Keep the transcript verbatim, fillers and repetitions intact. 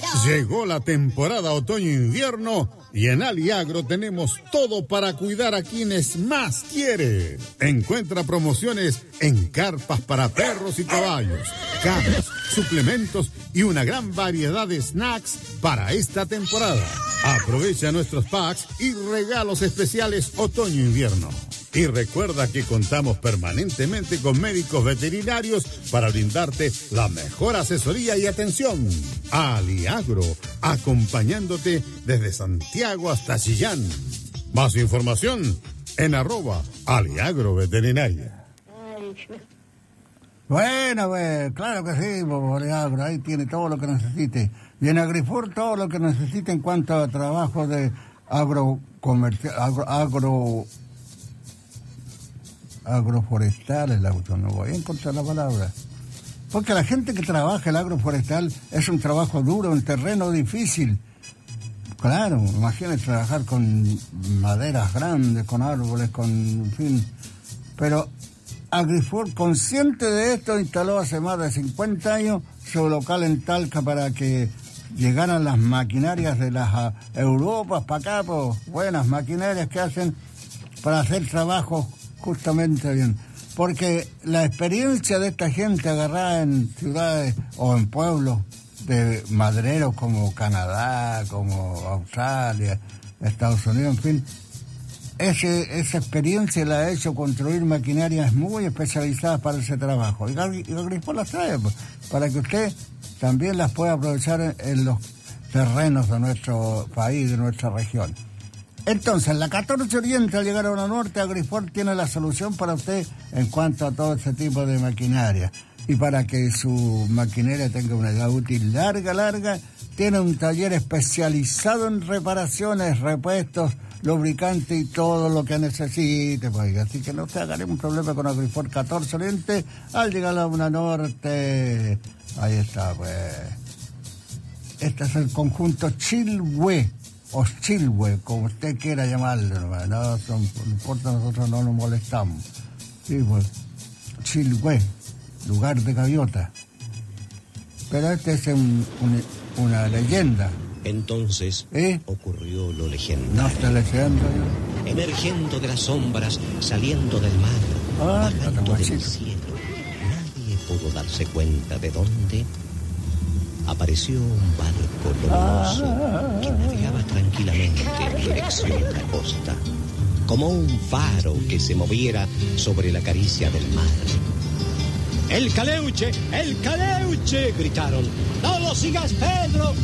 Llegó la temporada otoño-invierno y en Aliagro tenemos todo para cuidar a quienes más quiere. Encuentra promociones en carpas para perros y caballos, camas, suplementos y una gran variedad de snacks para esta temporada. Aprovecha nuestros packs y regalos especiales otoño-invierno. Y recuerda que contamos permanentemente con médicos veterinarios para brindarte la mejor asesoría y atención. Aliagro, acompañándote desde Santiago hasta Chillán. Más información en arroba Aliagro Veterinaria. Bueno, pues, claro que sí, Aliagro, ahí tiene todo lo que necesite. Y en Agrifor todo lo que necesite en cuanto a trabajo de agrocomercial, agro... agro agroforestal, el auto, no voy a encontrar la palabra. Porque la gente que trabaja el agroforestal es un trabajo duro, un terreno difícil. Claro, imagínate trabajar con maderas grandes, con árboles, con, en fin. Pero Agrifor, consciente de esto, instaló hace más de cincuenta años su local en Talca para que llegaran las maquinarias de las uh, Europas para acá, pues, buenas maquinarias que hacen para hacer trabajos justamente bien, porque la experiencia de esta gente agarrada en ciudades o en pueblos de madereros como Canadá, como Australia, Estados Unidos, en fin, ese, esa experiencia la ha hecho construir maquinarias muy especializadas para ese trabajo. Y Agrifor las trae pues, para que usted también las pueda aprovechar en, en los terrenos de nuestro país, de nuestra región. Entonces, la catorce Oriente, al llegar a la norte, Agrifor tiene la solución para usted en cuanto a todo ese tipo de maquinaria. Y para que su maquinaria tenga una edad útil larga, larga, tiene un taller especializado en reparaciones, repuestos, lubricantes y todo lo que necesite. Pues, así que no se haga ningún problema con Agrifor catorce Oriente al llegar a una norte. Ahí está, pues. Este es el conjunto Chilhue. O Chilhue, como usted quiera llamarlo, no, no, no importa, nosotros no nos molestamos. Sí, pues, Chilhue, lugar de gaviota. Pero este es un, un, una leyenda. Entonces ¿Eh? ocurrió lo legendario. No está leyendo. Emergiendo de las sombras, saliendo del mar, Ah, bajando del cielo. Nadie pudo darse cuenta de dónde apareció un barco luminoso ah, que navegaba tranquilamente en dirección a la costa, como un faro que se moviera sobre la caricia del mar. ¡El Caleuche! ¡El Caleuche! Gritaron. ¡No lo sigas, Pedro!